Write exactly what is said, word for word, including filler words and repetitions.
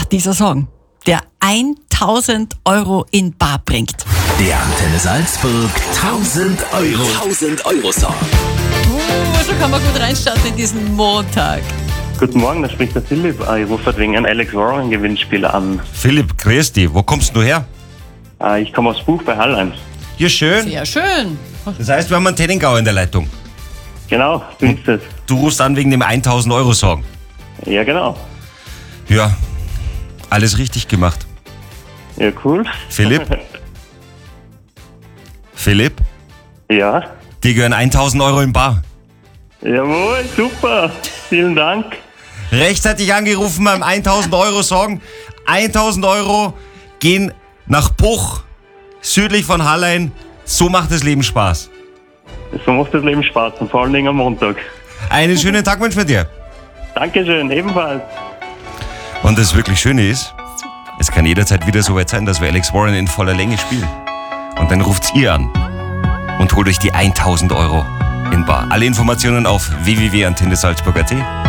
dieser Song, der tausend Euro in bar bringt. Der Antenne Salzburg tausend Euro. tausend Euro Song. Uh, so kann man gut reinstarten in diesen Montag. Guten Morgen, da spricht der Philipp. Ich rufe wegen einem Alex Warren Gewinnspiel an. Philipp, grüß dich. Wo kommst du her? Ich komme aus Buch bei Hallein. Ja, schön. Sehr schön. Das heißt, wir haben einen Tenningau in der Leitung. Genau, so ist es. Du rufst an wegen dem tausend Euro Song. Ja, genau. Ja, alles richtig gemacht. Ja, cool. Philipp? Philipp? Ja. Dir gehören tausend Euro in bar. Jawohl, super. Vielen Dank. Rechtzeitig angerufen beim tausend Euro Song. tausend Euro gehen nach Buch, südlich von Hallein. So macht das Leben Spaß. So macht das Leben Spaß und vor allen Dingen am Montag. Einen schönen Tag wünsche ich dir. Dankeschön, ebenfalls. Und das wirklich Schöne ist, es kann jederzeit wieder so weit sein, dass wir Alex Warren in voller Länge spielen. Und dann ruft's ihr an und holt euch die tausend Euro in bar. Alle Informationen auf w w w punkt antenne salzburg punkt a t.